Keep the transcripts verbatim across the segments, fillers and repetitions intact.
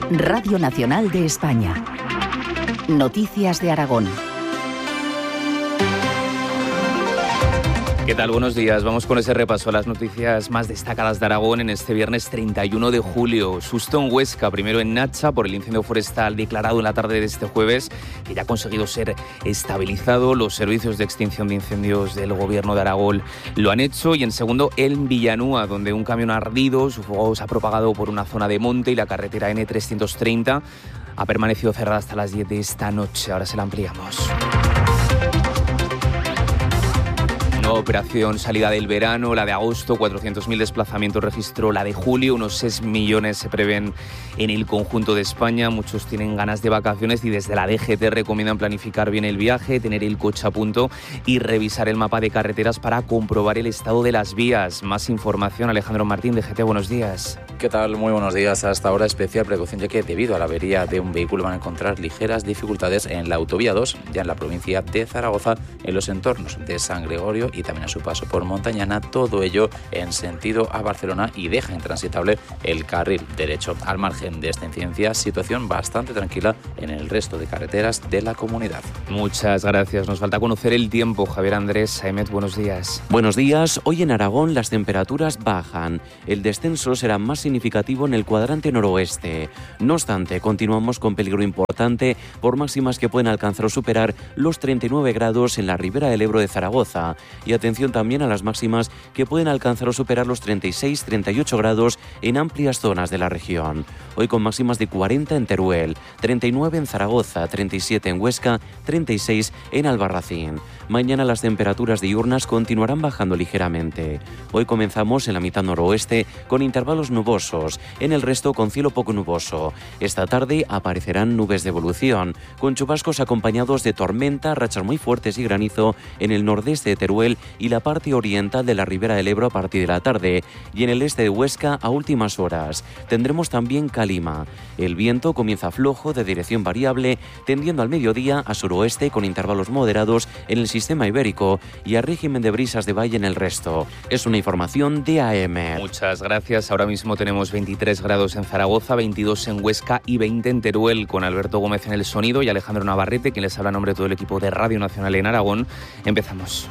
Radio Nacional de España. Noticias de Aragón. ¿Qué tal? Buenos días. Vamos con ese repaso a las noticias más destacadas de Aragón en este viernes treinta y uno de julio. Susto en Huesca, primero en Nacha por el incendio forestal declarado en la tarde de este jueves, que ya ha conseguido ser estabilizado. Los servicios de extinción de incendios del Gobierno de Aragón lo han hecho. Y en segundo, en Villanúa, donde un camión ha ardido, su fuego se ha propagado por una zona de monte y la carretera ene trescientos treinta ha permanecido cerrada hasta las diez de esta noche. Ahora se la ampliamos. Nueva operación salida del verano, la de agosto, cuatrocientos mil desplazamientos registró la de julio, unos seis millones se prevén en el conjunto de España. Muchos tienen ganas de vacaciones y desde la D G T recomiendan planificar bien el viaje, tener el coche a punto y revisar el mapa de carreteras para comprobar el estado de las vías. Más información, Alejandro Martín, D G T, buenos días. ¿Qué tal? Muy buenos días. Hasta ahora especial precaución, ya que debido a la avería de un vehículo van a encontrar ligeras dificultades en la autovía dos, ya en la provincia de Zaragoza, en los entornos de San Gregorio y también a su paso por Montañana, todo ello en sentido a Barcelona y deja intransitable el carril derecho. Al margen de esta incidencia, situación bastante tranquila en el resto de carreteras de la comunidad. Muchas gracias. Nos falta conocer el tiempo. Javier Andrés Saemet, buenos días. Buenos días. Hoy en Aragón las temperaturas bajan. El descenso será más significativo en el cuadrante noroeste. No obstante, continuamos con peligro importante por máximas que pueden alcanzar o superar los treinta y nueve grados en la ribera del Ebro de Zaragoza. Y atención también a las máximas que pueden alcanzar o superar los treinta y seis a treinta y ocho grados en amplias zonas de la región. Hoy con máximas de cuarenta en Teruel, treinta y nueve en Zaragoza, treinta y siete en Huesca, treinta y seis en Albarracín. Mañana las temperaturas diurnas continuarán bajando ligeramente. Hoy comenzamos en la mitad noroeste con intervalos nubosos, en el resto con cielo poco nuboso. Esta tarde aparecerán nubes de evolución, con chubascos acompañados de tormenta, rachas muy fuertes y granizo en el nordeste de Teruel y la parte oriental de la ribera del Ebro a partir de la tarde, y en el este de Huesca a últimas horas. Tendremos también calima. El viento comienza flojo de dirección variable, tendiendo al mediodía a suroeste con intervalos moderados en el sistema ibérico y a régimen de brisas de valle en el resto. Es una información de A M. Muchas gracias. Ahora mismo tenemos veintitrés grados en Zaragoza, veintidós en Huesca y veinte en Teruel, con Alberto Gómez en el sonido y Alejandro Navarrete, quien les habla a nombre de todo el equipo de Radio Nacional en Aragón. Empezamos.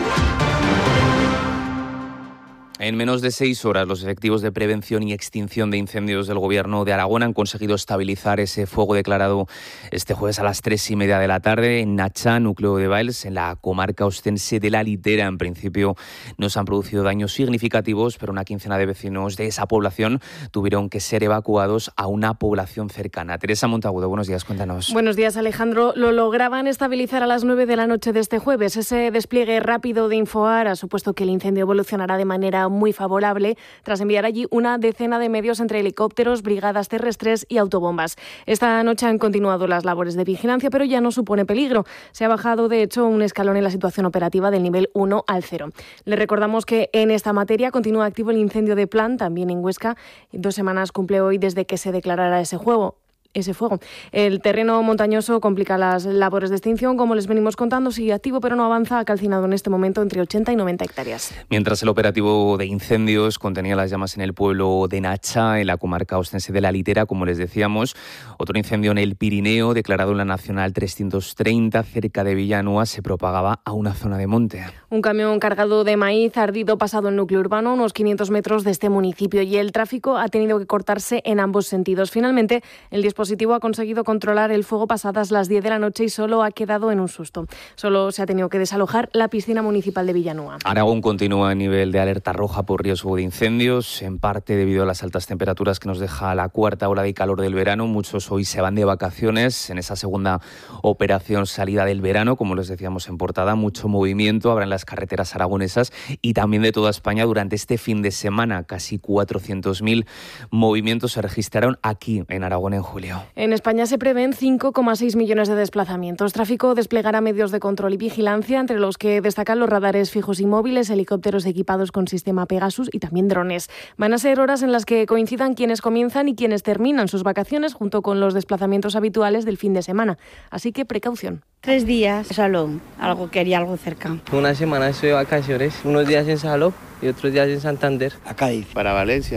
En menos de seis horas, los efectivos de prevención y extinción de incendios del Gobierno de Aragón han conseguido estabilizar ese fuego declarado este jueves a las tres y media de la tarde en Nacha, núcleo de Baels, en la comarca ostense de la Litera. En principio no se han producido daños significativos, pero una quincena de vecinos de esa población tuvieron que ser evacuados a una población cercana. Teresa Montagudo, buenos días, cuéntanos. Buenos días, Alejandro. Lo lograban estabilizar a las nueve de la noche de este jueves. Ese despliegue rápido de Infoar ha supuesto que el incendio evolucionará de manera muy favorable tras enviar allí una decena de medios entre helicópteros, brigadas terrestres y autobombas. Esta noche han continuado las labores de vigilancia, pero ya no supone peligro. Se ha bajado, de hecho, un escalón en la situación operativa del nivel uno al cero. Le recordamos que en esta materia continúa activo el incendio de Plan, también en Huesca. Dos semanas cumple hoy desde que se declarara ese juego. ese fuego. El terreno montañoso complica las labores de extinción, como les venimos contando, sigue activo pero no avanza, ha calcinado en este momento entre ochenta y noventa hectáreas. Mientras el operativo de incendios contenía las llamas en el pueblo de Nacha, en la comarca ostense de la Litera, como les decíamos, otro incendio en el Pirineo, declarado en la Nacional trescientos treinta, cerca de Villanúa, se propagaba a una zona de monte. Un camión cargado de maíz ardido pasado el núcleo urbano, unos quinientos metros de este municipio, y el tráfico ha tenido que cortarse en ambos sentidos. Finalmente, el dispositivo El dispositivo ha conseguido controlar el fuego pasadas las diez de la noche y solo ha quedado en un susto. Solo se ha tenido que desalojar la piscina municipal de Villanúa. Aragón continúa a nivel de alerta roja por riesgo de incendios, en parte debido a las altas temperaturas que nos deja la cuarta ola de calor del verano. Muchos hoy se van de vacaciones en esa segunda operación salida del verano, como les decíamos en portada. Mucho movimiento habrá en las carreteras aragonesas y también de toda España durante este fin de semana. Casi cuatrocientos mil movimientos se registraron aquí en Aragón en julio. En España se prevén cinco coma seis millones de desplazamientos. Tráfico desplegará medios de control y vigilancia, entre los que destacan los radares fijos y móviles, helicópteros equipados con sistema Pegasus y también drones. Van a ser horas en las que coincidan quienes comienzan y quienes terminan sus vacaciones, junto con los desplazamientos habituales del fin de semana. Así que precaución. Tres días, Salón, algo quería algo cerca. Una semana estoy de vacaciones, unos días en Salón y otros días en Santander. A Cádiz. Para Valencia.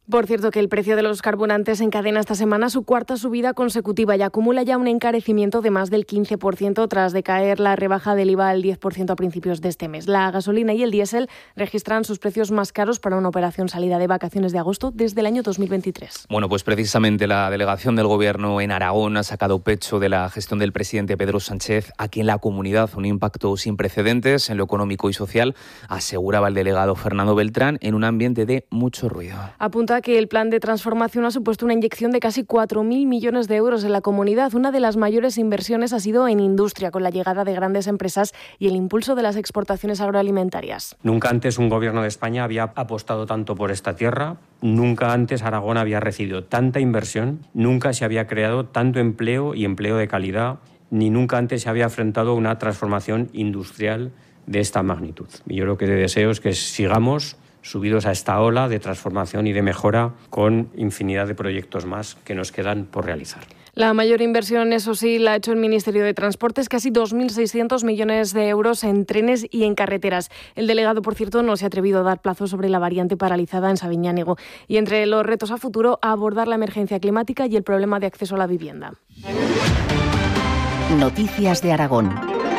Por cierto, que el precio de los carburantes encadena esta semana su cuarta subida consecutiva y acumula ya un encarecimiento de más del quince por ciento tras decaer la rebaja del I V A al diez por ciento a principios de este mes. La gasolina y el diésel registran sus precios más caros para una operación salida de vacaciones de agosto desde el año dos mil veintitrés. Bueno, pues precisamente la delegación del Gobierno en Aragón ha sacado pecho de la gestión del presidente Pedro Sánchez aquí en la comunidad, un impacto sin precedentes en lo económico y social, aseguraba el delegado Fernando Beltrán, en un ambiente de mucho ruido. Apunta que el plan de transformación ha supuesto una inyección de casi cuatro mil millones de euros en la comunidad. Una de las mayores inversiones ha sido en industria, con la llegada de grandes empresas y el impulso de las exportaciones agroalimentarias. Nunca antes un gobierno de España había apostado tanto por esta tierra, nunca antes Aragón había recibido tanta inversión, nunca se había creado tanto empleo y empleo de calidad, ni nunca antes se había enfrentado a una transformación industrial de esta magnitud. Y yo lo que deseo es que sigamos subidos a esta ola de transformación y de mejora con infinidad de proyectos más que nos quedan por realizar. La mayor inversión, eso sí, la ha hecho el Ministerio de Transportes, casi dos mil seiscientos millones de euros en trenes y en carreteras. El delegado, por cierto, no se ha atrevido a dar plazo sobre la variante paralizada en Sabiñánigo. Y entre los retos a futuro, a abordar la emergencia climática y el problema de acceso a la vivienda. Noticias de Aragón.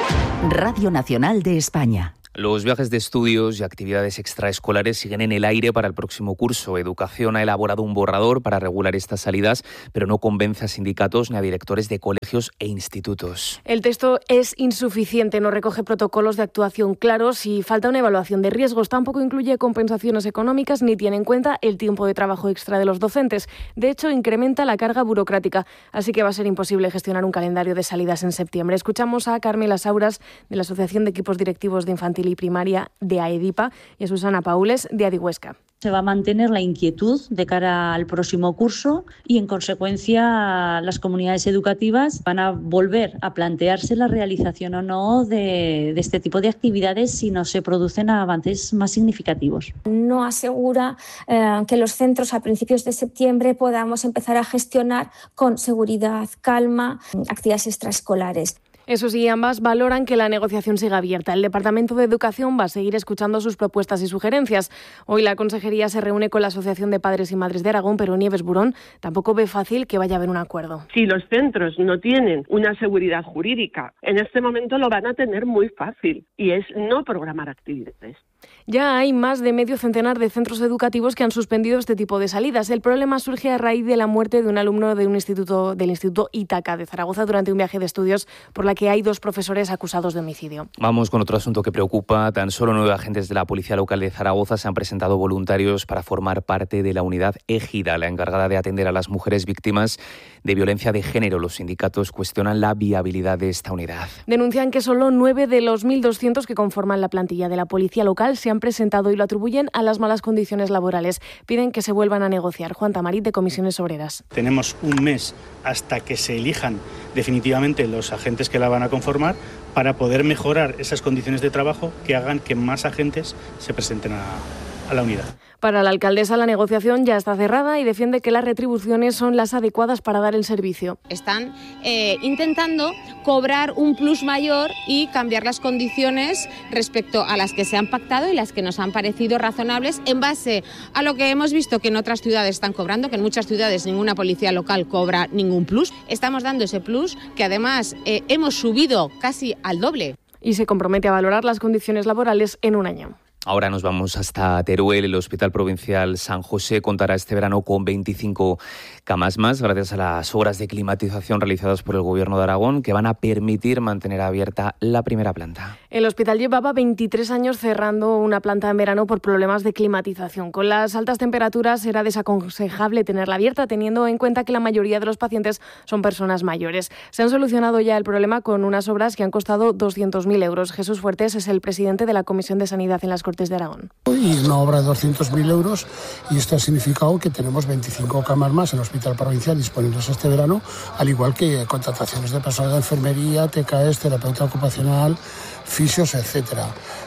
Radio Nacional de España. Los viajes de estudios y actividades extraescolares siguen en el aire para el próximo curso. Educación ha elaborado un borrador para regular estas salidas, pero no convence a sindicatos ni a directores de colegios e institutos. El texto es insuficiente, no recoge protocolos de actuación claros y falta una evaluación de riesgos. Tampoco incluye compensaciones económicas ni tiene en cuenta el tiempo de trabajo extra de los docentes. De hecho, incrementa la carga burocrática, así que va a ser imposible gestionar un calendario de salidas en septiembre. Escuchamos a Carmela Sauras, de la Asociación de Equipos Directivos de Infantil y Primaria de AEDIPA, y a Susana Paules, de Adihuesca. Se va a mantener la inquietud de cara al próximo curso y, en consecuencia, las comunidades educativas van a volver a plantearse la realización o no de, de este tipo de actividades si no se producen avances más significativos. No asegura eh, que los centros a principios de septiembre podamos empezar a gestionar con seguridad, calma, actividades extraescolares. Eso sí, ambas valoran que la negociación siga abierta. El Departamento de Educación va a seguir escuchando sus propuestas y sugerencias. Hoy la Consejería se reúne con la Asociación de Padres y Madres de Aragón, pero Nieves Burón tampoco ve fácil que vaya a haber un acuerdo. Si los centros no tienen una seguridad jurídica, en este momento lo van a tener muy fácil, y es no programar actividades. Ya hay más de medio centenar de centros educativos que han suspendido este tipo de salidas. El problema surge a raíz de la muerte de un alumno de un instituto, del Instituto Ítaca de Zaragoza durante un viaje de estudios, por la que hay dos profesores acusados de homicidio. Vamos con otro asunto que preocupa. Tan solo nueve agentes de la Policía Local de Zaragoza se han presentado voluntarios para formar parte de la unidad Égida, la encargada de atender a las mujeres víctimas de violencia de género. Los sindicatos cuestionan la viabilidad de esta unidad. Denuncian que solo nueve de los mil doscientos que conforman la plantilla de la Policía Local se han presentado y lo atribuyen a las malas condiciones laborales. Piden que se vuelvan a negociar. Juan Tamarit, de Comisiones Obreras. Tenemos un mes hasta que se elijan definitivamente los agentes que la van a conformar para poder mejorar esas condiciones de trabajo que hagan que más agentes se presenten a, a la unidad. Para la alcaldesa, la negociación ya está cerrada y defiende que las retribuciones son las adecuadas para dar el servicio. Están eh, intentando cobrar un plus mayor y cambiar las condiciones respecto a las que se han pactado y las que nos han parecido razonables en base a lo que hemos visto que en otras ciudades están cobrando, que en muchas ciudades ninguna policía local cobra ningún plus. Estamos dando ese plus que además eh, hemos subido casi al doble. Y se compromete a valorar las condiciones laborales en un año. Ahora nos vamos hasta Teruel. El Hospital Provincial San José contará este verano con veinticinco camas más, gracias a las obras de climatización realizadas por el Gobierno de Aragón, que van a permitir mantener abierta la primera planta. El hospital llevaba veintitrés años cerrando una planta en verano por problemas de climatización. Con las altas temperaturas era desaconsejable tenerla abierta, teniendo en cuenta que la mayoría de los pacientes son personas mayores. Se han solucionado ya el problema con unas obras que han costado doscientos mil euros. Jesús Fuertes es el presidente de la Comisión de Sanidad en las Cortes de Aragón. Y una obra de doscientos mil euros, y esto ha significado que tenemos veinticinco camas más en el Hospital Provincial disponibles este verano, al igual que contrataciones de personal de enfermería, T K S, terapeuta ocupacional, fisios, etcétera.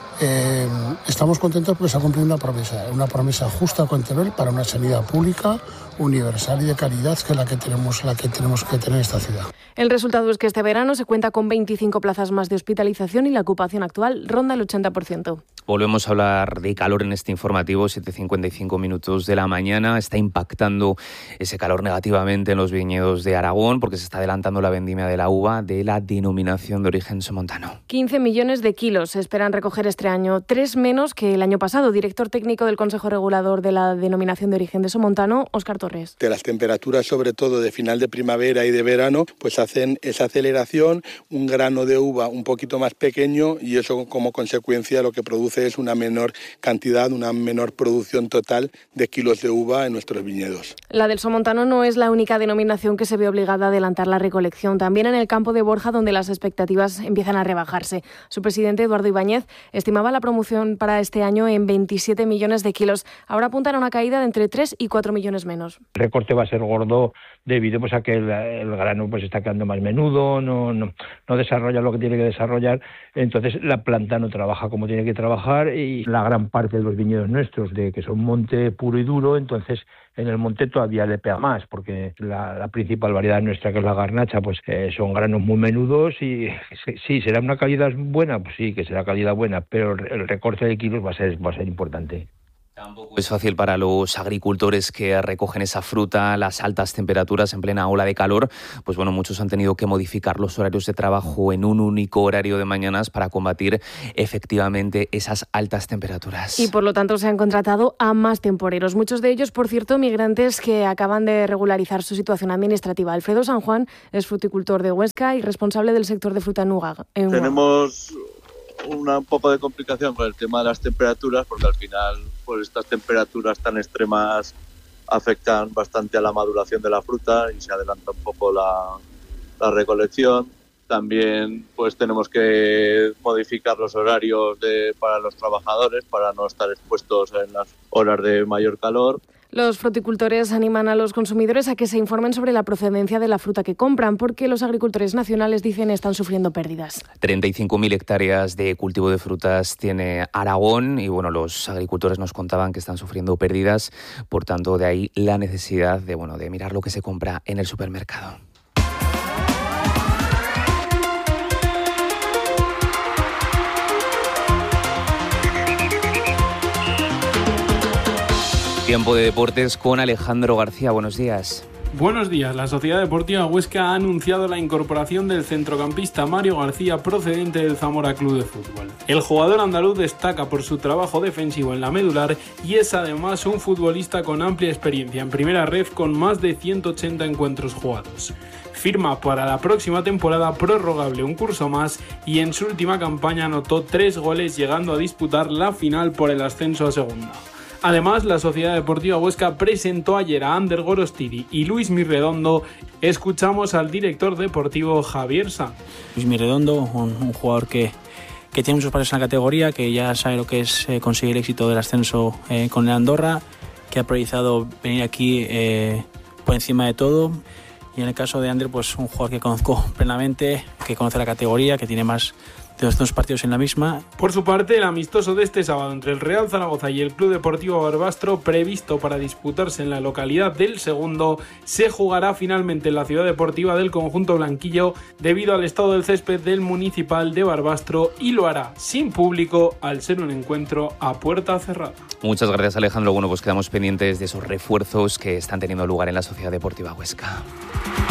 Eh, estamos contentos porque se ha cumplido una promesa, una promesa justa con Teruel para una sanidad pública, universal y de calidad que la que tenemos, la que tenemos que tener en esta ciudad. El resultado es que este verano se cuenta con veinticinco plazas más de hospitalización y la ocupación actual ronda el ochenta por ciento. Volvemos a hablar de calor en este informativo, siete y cincuenta y cinco minutos de la mañana. Está impactando ese calor negativamente en los viñedos de Aragón porque se está adelantando la vendimia de la uva de la denominación de origen somontano. quince millones de kilos se esperan recoger este año, tres menos que el año pasado. Director técnico del Consejo Regulador de la denominación de origen de somontano, Óscar Torres. De las temperaturas, sobre todo de final de primavera y de verano, pues hacen esa aceleración, un grano de uva un poquito más pequeño y eso como consecuencia lo que produce es una menor cantidad, una menor producción total de kilos de uva en nuestros viñedos. La del somontano no es la única denominación que se ve obligada a adelantar la recolección. También en el campo de Borja, donde las expectativas empiezan a rebajarse. Su presidente, Eduardo Ibáñez, estimaba la promoción para este año en veintisiete millones de kilos. Ahora apuntan a una caída de entre tres y cuatro millones menos. El recorte va a ser gordo debido pues, a que el, el grano pues, está quedando más menudo, no, no, no desarrolla lo que tiene que desarrollar. Entonces la planta no trabaja como tiene que trabajar y la gran parte de los viñedos nuestros, de que son monte puro y duro, entonces en el monte todavía le pega más, porque la, la principal variedad nuestra, que es la garnacha, pues eh, son granos muy menudos y sí, ¿será una calidad buena? Pues sí, que será calidad buena, pero el recorte de kilos va a ser, va a ser importante. Tampoco es fácil para los agricultores que recogen esa fruta, las altas temperaturas en plena ola de calor. Pues bueno, muchos han tenido que modificar los horarios de trabajo en un único horario de mañanas para combatir efectivamente esas altas temperaturas. Y por lo tanto se han contratado a más temporeros. Muchos de ellos, por cierto, migrantes que acaban de regularizar su situación administrativa. Alfredo San Juan es fruticultor de Huesca y responsable del sector de fruta en Uga. En Uga. Tenemos una, un poco de complicación con el tema de las temperaturas, porque al final pues estas temperaturas tan extremas afectan bastante a la maduración de la fruta y se adelanta un poco la, la recolección. También pues tenemos que modificar los horarios de, para los trabajadores para no estar expuestos en las horas de mayor calor. Los fruticultores animan a los consumidores a que se informen sobre la procedencia de la fruta que compran, porque los agricultores nacionales, dicen, están sufriendo pérdidas. treinta y cinco mil hectáreas de cultivo de frutas tiene Aragón y bueno, los agricultores nos contaban que están sufriendo pérdidas, por tanto de ahí la necesidad de, bueno, de mirar lo que se compra en el supermercado. Tiempo de deportes con Alejandro García. Buenos días. Buenos días. La Sociedad Deportiva Huesca ha anunciado la incorporación del centrocampista Mario García, procedente del Zamora Club de Fútbol. El jugador andaluz destaca por su trabajo defensivo en la medular y es además un futbolista con amplia experiencia en primera red, con más de ciento ochenta encuentros jugados. Firma para la próxima temporada prorrogable un curso más y en su última campaña anotó tres goles, llegando a disputar la final por el ascenso a segunda. Además, la Sociedad Deportiva Huesca presentó ayer a Ander Gorostidi y Luis Mirredondo. Escuchamos al director deportivo Javier Sanz. Luis Mirredondo, un, un jugador que, que tiene muchos pasos en la categoría, que ya sabe lo que es eh, conseguir el éxito del ascenso eh, con el Andorra, que ha priorizado venir aquí eh, por encima de todo. Y en el caso de Ander, pues un jugador que conozco plenamente, que conoce la categoría, que tiene más de los dos partidos en la misma. Por su parte, el amistoso de este sábado entre el Real Zaragoza y el Club Deportivo Barbastro, previsto para disputarse en la localidad del Segundo, se jugará finalmente en la ciudad deportiva del conjunto blanquillo debido al estado del césped del Municipal de Barbastro, y lo hará sin público al ser un encuentro a puerta cerrada. Muchas gracias, Alejandro. Bueno, pues quedamos pendientes de esos refuerzos que están teniendo lugar en la Sociedad Deportiva Huesca.